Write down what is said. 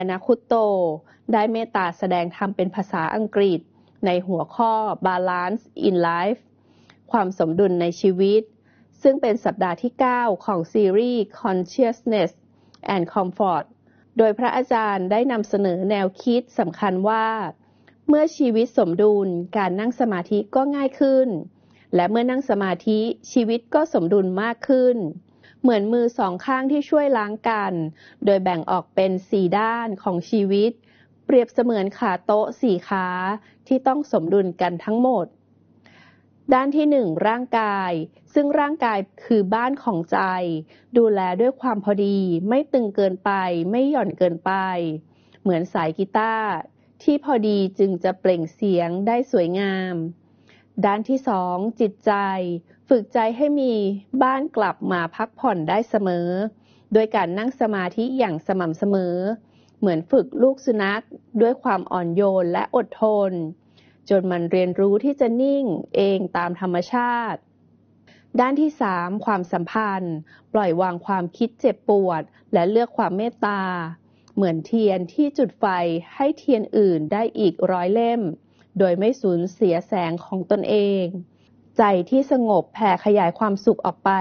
นาคุโตได้เมตตาแสดงธรรมเป็นภาษาอังกฤษในหัวข้อ Balance in Life ความสมดุลในชีวิตซึ่งเป็นสัปดาห์ที่ 9 ของซีรีส์ Consciousness and Comfort โดยพระอาจารย์ได้นำเสนอแนวคิดสำคัญว่าเมื่อชีวิตสมดุลการนั่งสมาธิก็ง่ายขึ้นและเมื่อนั่งสมาธิชีวิตก็สมดุลมากขึ้นเหมือนมือสองข้างที่ช่วยล้างกันโดยแบ่งออกเป็น4ด้านของชีวิตเปรียบเสมือนขาโต๊ะ4ขาที่ต้องสมดุลกันทั้งหมดด้านที่1ร่างกายซึ่งร่างกายคือบ้านของใจดูแลด้วยความพอดีไม่ตึงเกินไปไม่หย่อนเกินไปเหมือนสายกีตาร์ที่พอดีจึงจะเปล่งเสียงได้สวยงามด้านที่2จิตใจฝึกใจให้มีบ้านกลับมาพักผ่อนได้เสมอโดยการนั่งสมาธิอย่างสม่ำเสมอเหมือนฝึกลูกสุนัขด้วยความอ่อนโยนและอดทนจนมันเรียนรู้ที่จะนิ่งเองตามธรรมชาติด้านที่3ความสัมพันธ์ปล่อยวางความคิดเจ็บปวดและเลือกความเมตตาเหมือนเทียนที่จุดไฟให้เทียนอื่นได้อีก100 เล่มโดยไม่สูญเสียแสงของตนเองใจที่สงบแผ่ขยายความสุขออกไป